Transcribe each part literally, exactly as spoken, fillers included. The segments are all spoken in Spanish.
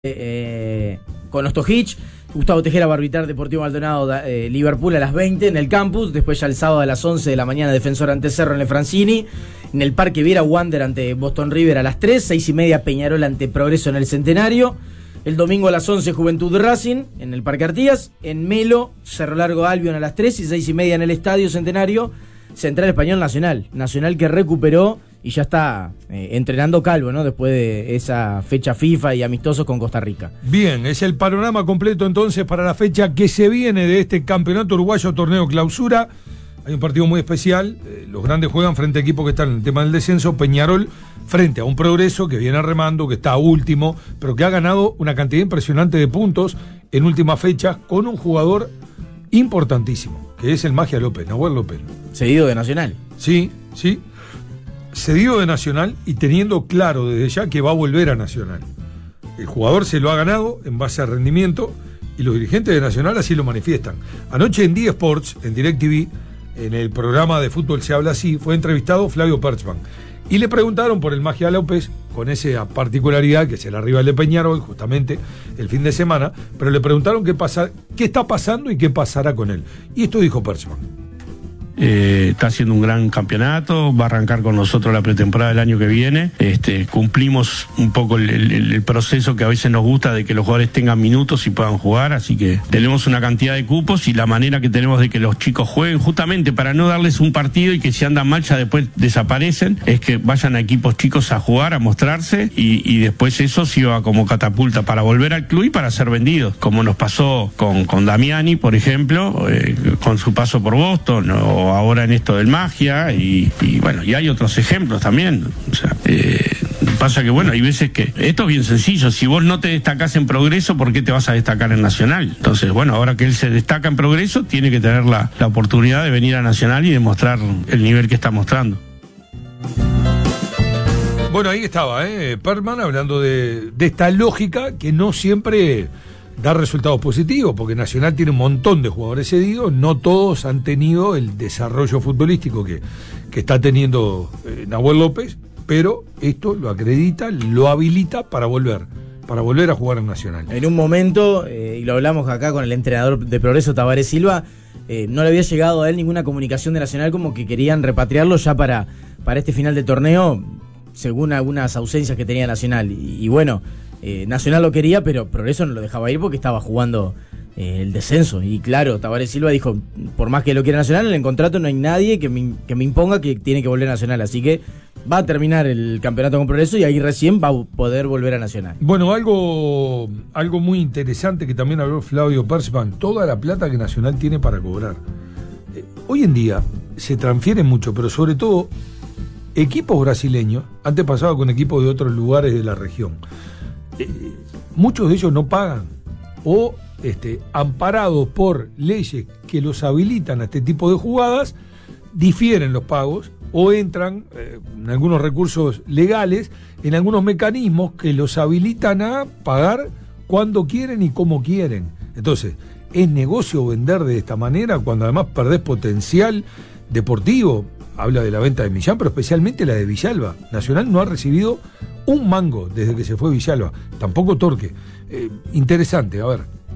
Eh, con Ostojic. Gustavo Tejera va a arbitrar Deportivo Maldonado, eh, Liverpool a las veinte en el campus. Después ya el sábado a las once de la mañana Defensor ante Cerro en el Francini. En el Parque Viera, Wander ante Boston River a las tres. seis y media Peñarol ante Progreso en el Centenario. El domingo a las once Juventud Racing en el Parque Artigas. En Melo, Cerro Largo Albion a las tres. Y seis y media en el Estadio Centenario, Central Español Nacional. Nacional que recuperó y ya está eh, entrenando Calvo, ¿no? Después de esa fecha FIFA y amistosos con Costa Rica. Bien, es el panorama completo entonces para la fecha que se viene de este Campeonato Uruguayo Torneo Clausura. Hay un partido muy especial, eh, los grandes juegan frente a equipos que están en el tema del descenso. Peñarol frente a un Progreso que viene remando, que está último, pero que ha ganado una cantidad impresionante de puntos en últimas fechas con un jugador importantísimo, que es el Magia López, Nahuel López. Seguido de Nacional. Sí, sí. Cedido de Nacional y teniendo claro desde ya que va a volver a Nacional. El jugador se lo ha ganado en base a rendimiento y los dirigentes de Nacional así lo manifiestan. Anoche en D Sports, en DirecTV, en el programa de Fútbol Se Habla Así, fue entrevistado Flavio Perchman y le preguntaron por el Magia López, con esa particularidad que es el rival de Peñarol justamente el fin de semana, pero le preguntaron qué pasa, qué está pasando y qué pasará con él. Y esto dijo Perchman. Eh, está haciendo un gran campeonato, va a arrancar con nosotros la pretemporada del año que viene. Este, cumplimos un poco el, el, el proceso que a veces nos gusta de que los jugadores tengan minutos y puedan jugar, así que tenemos una cantidad de cupos y la manera que tenemos de que los chicos jueguen, justamente para no darles un partido y que si andan mal ya después desaparecen, es que vayan a equipos chicos a jugar, a mostrarse y, y después eso sirva como catapulta para volver al club y para ser vendidos, como nos pasó con, con Damiani, por ejemplo, eh, con su paso por Boston, o ahora en esto del Magia, y, y bueno, y hay otros ejemplos también. O sea, eh, pasa que bueno, hay veces que esto es bien sencillo, si vos no te destacás en Progreso, ¿por qué te vas a destacar en Nacional? Entonces, bueno, ahora que él se destaca en Progreso, tiene que tener la, la oportunidad de venir a Nacional y demostrar el nivel que está mostrando. Bueno, ahí estaba, ¿eh? Perman hablando de, de esta lógica que no siempre da resultados positivos, porque Nacional tiene un montón de jugadores cedidos, no todos han tenido el desarrollo futbolístico que, que está teniendo eh, Nahuel López, pero esto lo acredita, lo habilita para volver, para volver a jugar en Nacional. En un momento, eh, y lo hablamos acá con el entrenador de Progreso, Tabaré Silva, eh, no le había llegado a él ninguna comunicación de Nacional como que querían repatriarlo ya para, para este final de torneo, según algunas ausencias que tenía Nacional, y, y bueno, Eh, Nacional lo quería, pero Progreso no lo dejaba ir porque estaba jugando eh, el descenso. Y claro, Tabaré Silva dijo, por más que lo quiera Nacional, en el contrato no hay nadie que me, que me imponga que tiene que volver a Nacional. Así que va a terminar el campeonato con Progreso y ahí recién va a poder volver a Nacional. Bueno, algo, algo muy interesante que también habló Flavio Perchman, toda la plata que Nacional tiene para cobrar. Eh, hoy en día se transfiere mucho, pero sobre todo equipos brasileños, antes pasaba con equipos de otros lugares de la región. Eh, muchos de ellos no pagan o este, amparados por leyes que los habilitan a este tipo de jugadas, difieren los pagos o entran eh, en algunos recursos legales, en algunos mecanismos que los habilitan a pagar cuando quieren y como quieren. Entonces, es negocio vender de esta manera cuando además perdés potencial deportivo. Habla de la venta de Millán, pero especialmente la de Villalba. Nacional no ha recibido un mango desde que se fue Villalba, tampoco Torque. Eh, interesante, a ver.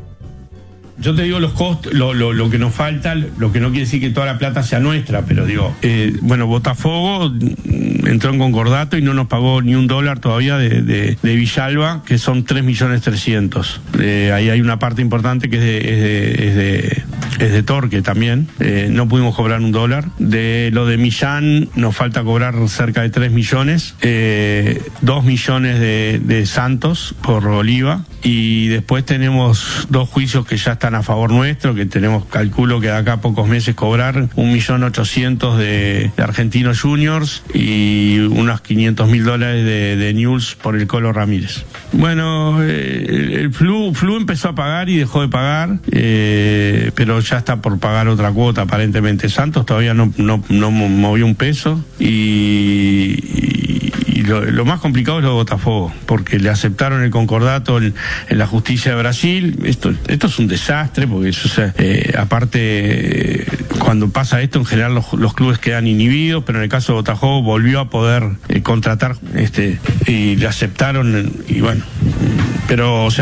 Yo te digo los costos, lo, lo, lo que nos falta, lo que no quiere decir que toda la plata sea nuestra, pero digo, eh, bueno, Botafogo entró en concordato y no nos pagó ni un dólar todavía de, de, de Villalba, que son tres millones trescientos. Eh, ahí hay una parte importante que es de, es de, es de, es de Torque también, eh, no pudimos cobrar un dólar. De lo de Millán nos falta cobrar cerca de tres millones, eh, dos millones de, de Santos por Oliva, y después tenemos dos juicios que ya están a favor nuestro, que tenemos, calculo que de acá a pocos meses cobrar un millón ochocientos de, de Argentinos Juniors y unos quinientos mil dólares de, de News por el Colo Ramírez. Bueno, eh, el, el Flu, Flu empezó a pagar y dejó de pagar, eh, pero ya está por pagar otra cuota aparentemente. Santos todavía no, no, no movió un peso y, y, y lo, lo más complicado es lo de Botafogo, porque le aceptaron el concordato en, en la justicia de Brasil. Esto, esto es un desastre, porque eso, o sea, eh, aparte, cuando pasa esto, en general los, los clubes quedan inhibidos, pero en el caso de Botafogo volvió a poder eh, contratar, este, y le aceptaron, y bueno, pero, o sea,